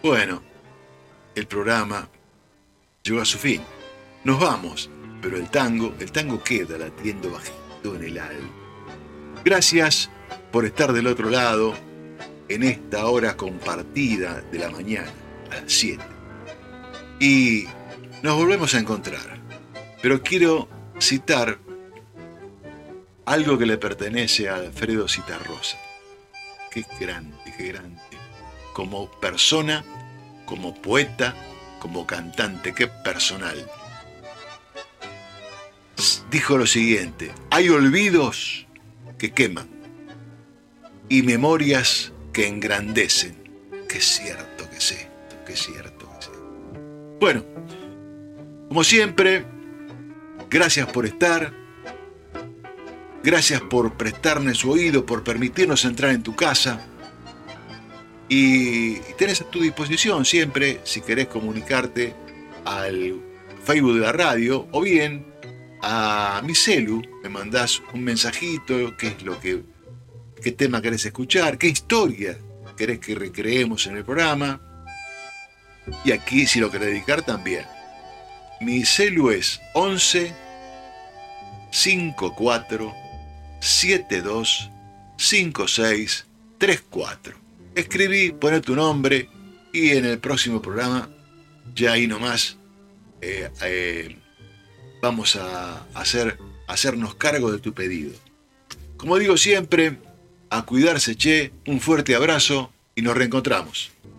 Bueno, el programa llegó a su fin. Nos vamos, pero el tango queda latiendo bajito en el alma. Gracias por estar del otro lado en esta hora compartida de la mañana, a las 7. Y nos volvemos a encontrar. Pero quiero citar algo que le pertenece a Alfredo Zitarrosa. Qué grande, qué grande. Como persona, como poeta, como cantante, qué personal. Dijo lo siguiente: hay olvidos que queman y memorias que engrandecen. Qué cierto que es esto, qué cierto que es esto. Bueno, como siempre, gracias por estar, gracias por prestarme su oído, por permitirnos entrar en tu casa. Y tenés a tu disposición siempre, si querés comunicarte, al Facebook de la radio, o bien a mi celu, me mandás un mensajito, qué tema querés escuchar, qué historia querés que recreemos en el programa. Y aquí, si lo querés dedicar, también. Mi celu es 11 54 72 56 34. Escribí, poné tu nombre y en el próximo programa, ya ahí nomás, vamos a hacernos cargo de tu pedido. Como digo siempre, a cuidarse, che, un fuerte abrazo y nos reencontramos.